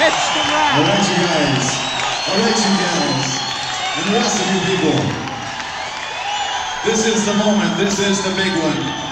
It's the wrap. All right, you guys. All right, you guys. And the rest of you people. This is the moment. This is the big one.